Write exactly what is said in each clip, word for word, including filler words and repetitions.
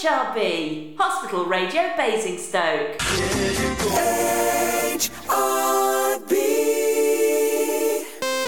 H R B, Hospital Radio Basingstoke. H R B.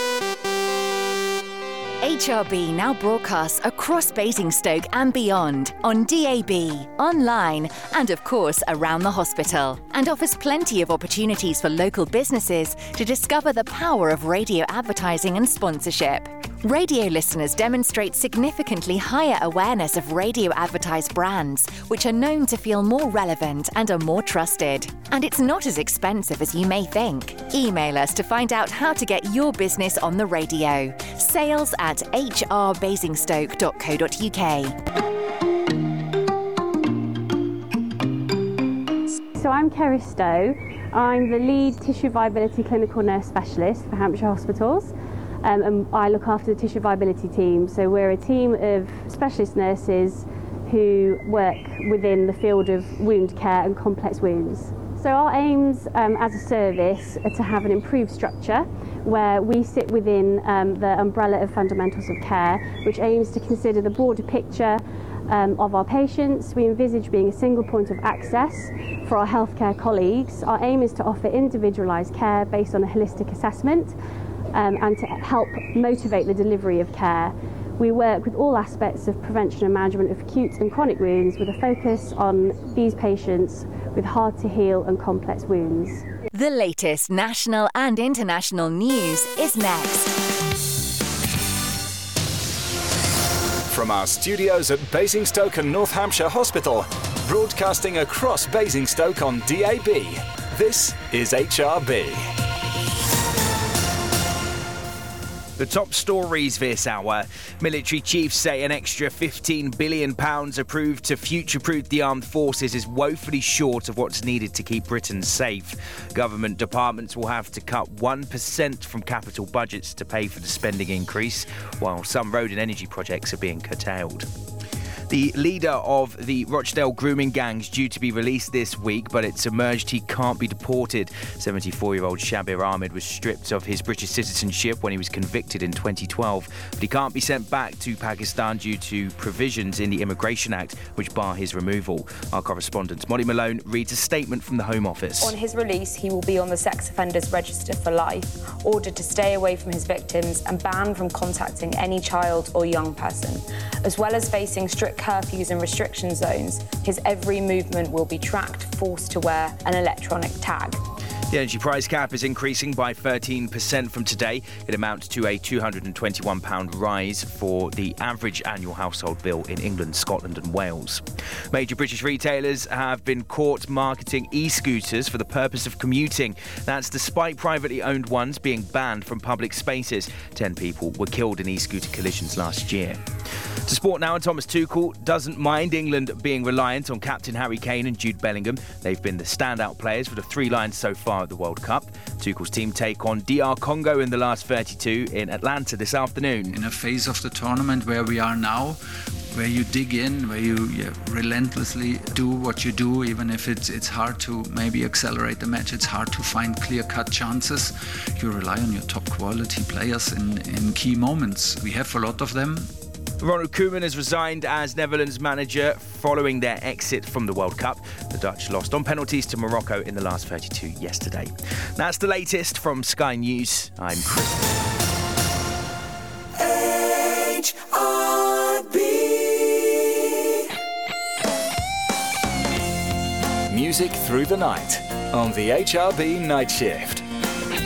H R B now broadcasts across Basingstoke and beyond on D A B, online, and of course around the hospital, and offers plenty of opportunities for local businesses to discover the power of radio advertising and sponsorship. Radio listeners demonstrate significantly higher awareness of radio advertised brands, which are known to feel more relevant and are more trusted. And it's not as expensive as you may think. Email us to find out how to get your business on the radio. Sales at h r basingstoke dot co dot u k. So I'm Kerry Stowe. I'm the lead tissue viability clinical nurse specialist for Hampshire Hospitals. Um, and I look after the tissue viability team. So we're a team of specialist nurses who work within the field of wound care and complex wounds. So our aims um, as a service are to have an improved structure where we sit within um, the umbrella of fundamentals of care, which aims to consider the broader picture um, of our patients. We envisage being a single point of access for our healthcare colleagues. Our aim is to offer individualised care based on a holistic assessment, Um, and to help motivate the delivery of care. We work with all aspects of prevention and management of acute and chronic wounds with a focus on these patients with hard to heal and complex wounds. The latest national and international news is next. From our studios at Basingstoke and North Hampshire Hospital, broadcasting across Basingstoke on D A B, this is H R B. The top stories this hour. Military chiefs say an extra fifteen billion pounds approved to future-proof the armed forces is woefully short of what's needed to keep Britain safe. Government departments will have to cut one percent from capital budgets to pay for the spending increase, while some road and energy projects are being curtailed. The leader of the Rochdale grooming gang is due to be released this week, but it's emerged he can't be deported. seventy-four-year-old Shabir Ahmed was stripped of his British citizenship when he was convicted in twenty twelve, but he can't be sent back to Pakistan due to provisions in the Immigration Act which bar his removal. Our correspondent Molly Malone reads a statement from the Home Office. On his release, he will be on the sex offenders register for life, ordered to stay away from his victims and banned from contacting any child or young person. As well as facing strict curfews and restriction zones, his every movement will be tracked, forced to wear an electronic tag. The energy price cap is increasing by thirteen percent from today. It amounts to a two hundred twenty-one pounds rise for the average annual household bill in England, Scotland and Wales. Major British retailers have been caught marketing e-scooters for the purpose of commuting. That's despite privately owned ones being banned from public spaces. Ten people were killed in e-scooter collisions last year. To sport now, and Thomas Tuchel doesn't mind England being reliant on captain Harry Kane and Jude Bellingham. They've been the standout players for the three lions so far at the World Cup. Tuchel's team take on D R Congo in the last thirty-two in Atlanta this afternoon. In a phase of the tournament where we are now, where you dig in, where you yeah, relentlessly do what you do, even if it's it's hard to maybe accelerate the match, it's hard to find clear-cut chances. You rely on your top quality players in, in key moments. We have a lot of them. Ronald Koeman has resigned as Netherlands manager following their exit from the World Cup. The Dutch lost on penalties to Morocco in the last thirty-two yesterday. That's the latest from Sky News. I'm Chris. H R B. Music through the night on the H R B Night Shift.